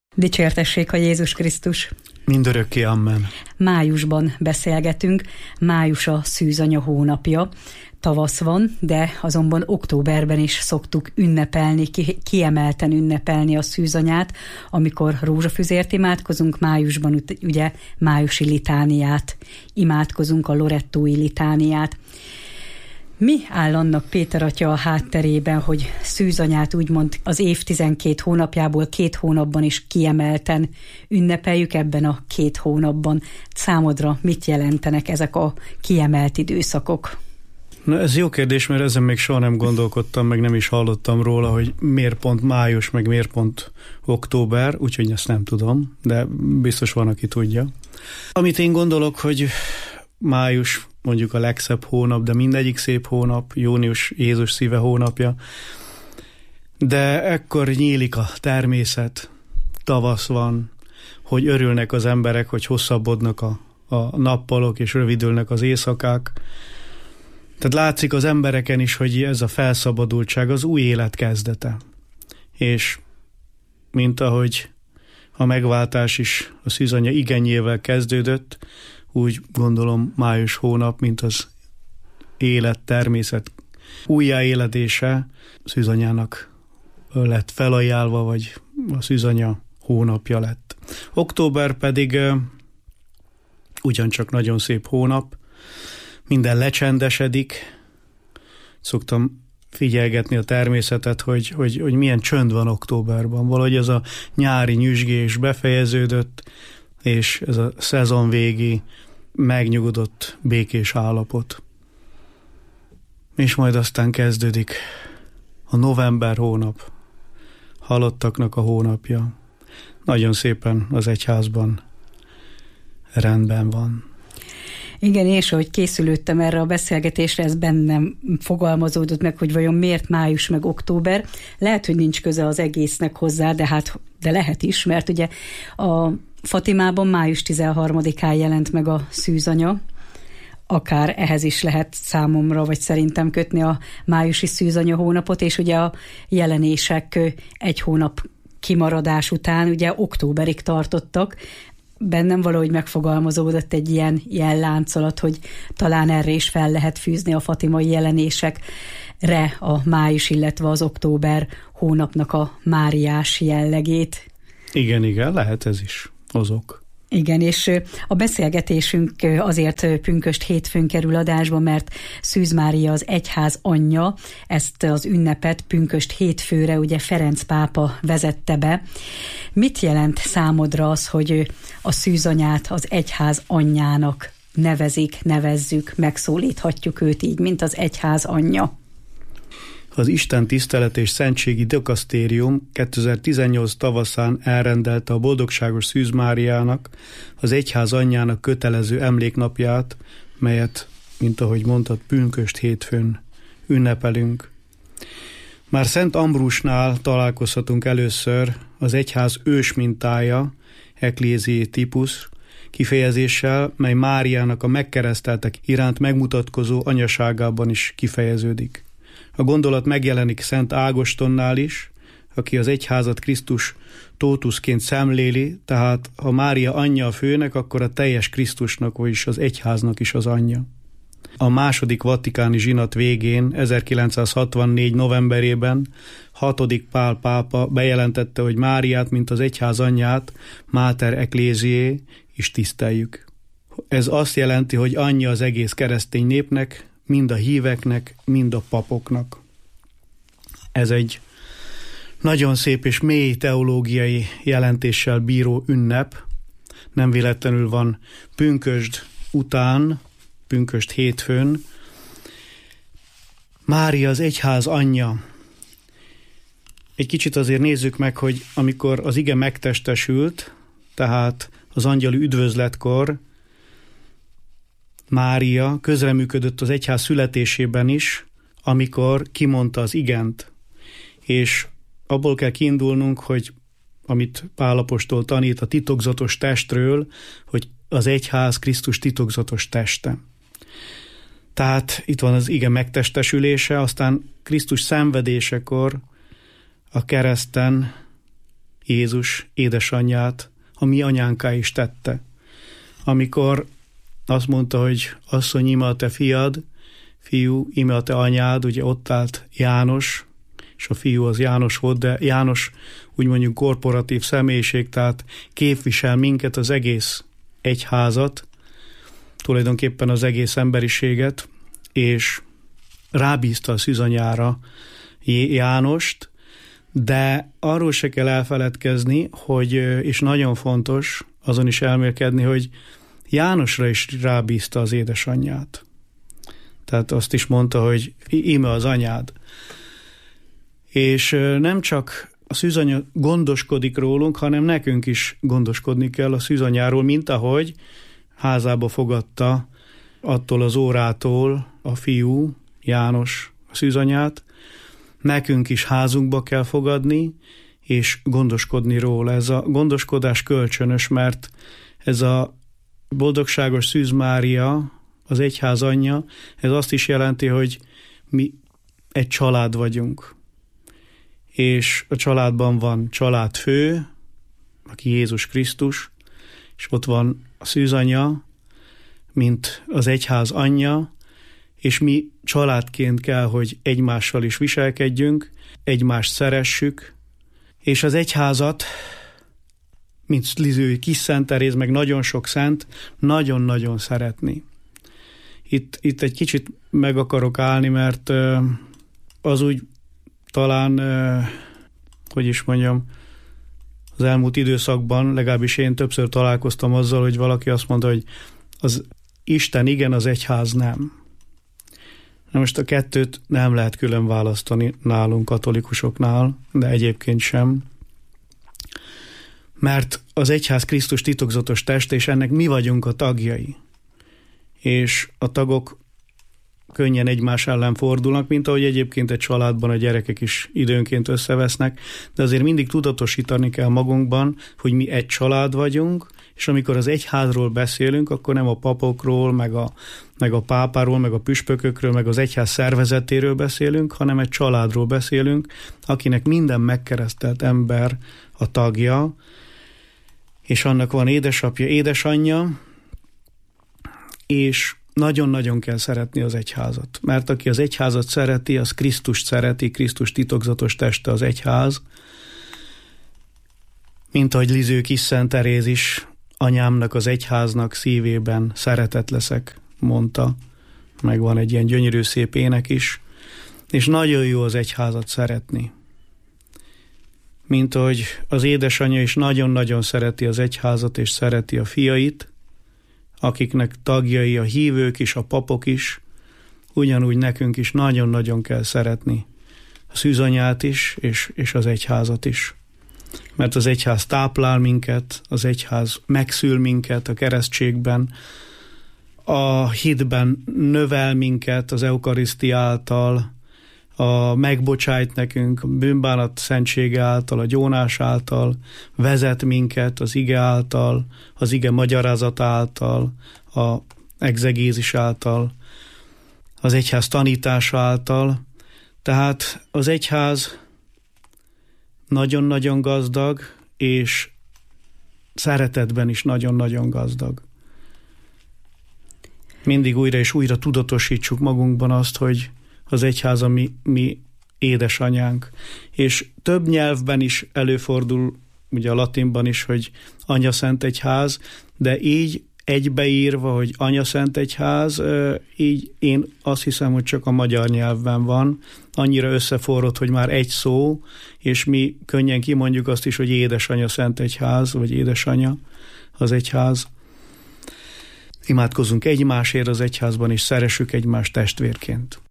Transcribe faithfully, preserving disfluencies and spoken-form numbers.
Dicsértessék a Jézus Krisztus! Mindörökké amen. Májusban beszélgetünk, május a szűzanya hónapja. Tavasz van, de azonban októberben is szoktuk ünnepelni, ki, kiemelten ünnepelni a szűzanyát, amikor rózsafüzért imádkozunk, májusban ugye májusi litániát imádkozunk, a lorettói litániát. Mi áll annak, Péter atya, a hátterében, hogy szűzanyát úgymond az év tizenkét hónapjából két hónapban is kiemelten ünnepeljük ebben a két hónapban? Számodra mit jelentenek ezek a kiemelt időszakok? Na, ez jó kérdés, mert ezen még soha nem gondolkodtam, meg nem is hallottam róla, hogy miért pont május, meg miért pont október, úgyhogy ezt nem tudom, de biztos van, aki tudja. Amit én gondolok, hogy május mondjuk a legszebb hónap, de mindegyik szép hónap, június Jézus szíve hónapja, de ekkor nyílik a természet, tavasz van, hogy örülnek az emberek, hogy hosszabbodnak a, a nappalok, és rövidülnek az éjszakák. Tehát látszik az embereken is, hogy ez a felszabadultság az új élet kezdete. És mint ahogy a megváltás is a szűzanya igenjével kezdődött, úgy gondolom május hónap, mint az élet, természet újjáéledése szűzanyának lett felajánlva, vagy a szűzanya hónapja lett. Október pedig uh, ugyancsak nagyon szép hónap, minden lecsendesedik. Szoktam figyelgetni a természetet, hogy, hogy, hogy milyen csönd van októberben. Valahogy ez a nyári nyüzsgés befejeződött, és ez a szezon végi megnyugodott, békés állapot. És majd aztán kezdődik a november hónap, halottaknak a hónapja. Nagyon szépen az egyházban rendben van. Igen, és ahogy készülődtem erre a beszélgetésre, ez bennem fogalmazódott meg, hogy vajon miért május meg október. Lehet, hogy nincs köze az egésznek hozzá, de hát de lehet is, mert ugye a Fatimában május tizenharmadikán jelent meg a szűzanya, akár ehhez is lehet számomra, vagy szerintem kötni a májusi szűzanya hónapot, és ugye a jelenések egy hónap kimaradás után ugye októberig tartottak. Bennem valahogy megfogalmazódott egy ilyen, ilyen láncolat, hogy talán erre is fel lehet fűzni a fatimai jelenésekre a május, illetve az október hónapnak a máriás jellegét. Igen, igen, lehet ez is azok. Igen, és a beszélgetésünk azért pünkösd hétfőn kerül adásba, mert Szűz Mária az egyház anyja, ezt az ünnepet pünkösd hétfőre ugye Ferenc pápa vezette be. Mit jelent számodra az, hogy a szűzanyát az egyház anyjának nevezik, nevezzük, megszólíthatjuk őt így, mint az egyház anyja? Az Isten tisztelet és szentségi dikasztérium kétezer-tizennyolc tavaszán elrendelte a boldogságos Szűz Máriának, az egyház anyjának kötelező emléknapját, melyet, mint ahogy mondtad, pünkösd hétfőn ünnepelünk. Már Szent Ambrusnál találkozhatunk először az egyház ős mintája, ecclesiae typus kifejezéssel, mely Máriának a megkereszteltek iránt megmutatkozó anyaságában is kifejeződik. A gondolat megjelenik Szent Ágostonnál is, aki az egyházat Krisztus tótuszként szemléli, tehát ha Mária anyja a főnek, akkor a teljes Krisztusnak, vagyis az egyháznak is az anyja. A második vatikáni zsinat végén, ezerkilencszázhatvannégy novemberében hatodik Pál pápa bejelentette, hogy Máriát, mint az egyház anyját, Mater Ecclesiae is tiszteljük. Ez azt jelenti, hogy anyja az egész keresztény népnek, mind a híveknek, mind a papoknak. Ez egy nagyon szép és mély teológiai jelentéssel bíró ünnep. Nem véletlenül van pünkösd után, pünkösd hétfőn. Mária az egyház anyja. Egy kicsit azért nézzük meg, hogy amikor az ige megtestesült, tehát az angyali üdvözletkor, Mária közreműködött az egyház születésében is, amikor kimondta az igent. És abból kell kiindulnunk, hogy amit Pál apostol tanít a titokzatos testről, hogy az egyház Krisztus titokzatos teste. Tehát itt van az ige megtestesülése, aztán Krisztus szenvedésekor a kereszten Jézus édesanyját a mi anyánká is tette. Amikor azt mondta, hogy asszony, íme a te fiad, fiú, íme a te anyád, ugye ott állt János, és a fiú az János volt, de János úgy mondjuk korporatív személyiség, tehát képvisel minket, az egész egyházat, tulajdonképpen az egész emberiséget, és rábízta a szűzanyára Jánost, de arról se kell elfeledkezni, hogy, és nagyon fontos azon is elmélkedni, hogy Jánosra is rábízta az édesanyját. Tehát azt is mondta, hogy íme az anyád. És nem csak a szűzanya gondoskodik rólunk, hanem nekünk is gondoskodni kell a szűzanyáról, mint ahogy házába fogadta attól az órától a fiú, János a szűzanyát. Nekünk is házunkba kell fogadni, és gondoskodni róla. Ez a gondoskodás kölcsönös, mert ez a boldogságos Szűz Mária, az egyház anyja, ez azt is jelenti, hogy mi egy család vagyunk. És a családban van családfő, aki Jézus Krisztus, és ott van a szűzanya, mint az egyház anyja, és mi családként kell, hogy egymással is viselkedjünk, egymást szeressük, és az egyházat, mint Liző Kis Szent Teréz, meg nagyon sok szent, nagyon-nagyon szeretni. Itt, itt egy kicsit meg akarok állni, mert az úgy talán, hogy is mondjam, az elmúlt időszakban, legalábbis én többször találkoztam azzal, hogy valaki azt mondta, hogy az Isten igen, az egyház nem. Na most a kettőt nem lehet külön választani nálunk, katolikusoknál, de egyébként sem. Mert az egyház Krisztus titokzatos teste, és ennek mi vagyunk a tagjai. És a tagok könnyen egymás ellen fordulnak, mint ahogy egyébként egy családban a gyerekek is időnként összevesznek, de azért mindig tudatosítani kell magunkban, hogy mi egy család vagyunk, és amikor az egyházról beszélünk, akkor nem a papokról, meg a, meg a pápáról, meg a püspökökről, meg az egyház szervezetéről beszélünk, hanem egy családról beszélünk, akinek minden megkeresztelt ember a tagja, és annak van édesapja, édesanyja, és nagyon-nagyon kell szeretni az egyházat. Mert aki az egyházat szereti, az Krisztust szereti, Krisztus titokzatos teste az egyház. Mint ahogy Liző Kis Szent Teréz is, anyámnak, az egyháznak szívében szeretet leszek, mondta. Meg van egy ilyen gyönyörű szép ének is. És nagyon jó az egyházat szeretni. Mint ahogy az édesanyja is nagyon-nagyon szereti az egyházat, és szereti a fiait, akiknek tagjai a hívők is, a papok is, ugyanúgy nekünk is nagyon-nagyon kell szeretni a szűzanyát is, és, és az egyházat is. Mert az egyház táplál minket, az egyház megszül minket a keresztségben, a hitben növel minket az eukarisztia által, a megbocsájt nekünk, a bűnbánat szentsége által, a gyónás által, vezet minket az ige által, az ige magyarázat által, a exegézis által, az egyház tanítása által. Tehát az egyház nagyon-nagyon gazdag, és szeretetben is nagyon-nagyon gazdag. Mindig újra és újra tudatosítsuk magunkban azt, hogy az egyház a mi, mi édesanyánk. És több nyelvben is előfordul, ugye a latinban is, hogy Anya Szent Egyház, de így egybeírva, hogy Anya Szent Egyház, így én azt hiszem, hogy csak a magyar nyelvben van. Annyira összeforrott, hogy már egy szó, és mi könnyen kimondjuk azt is, hogy Édesanya Szent Egyház, vagy Édesanya az egyház. Imádkozzunk egymásért az egyházban, és szeressük egymást testvérként.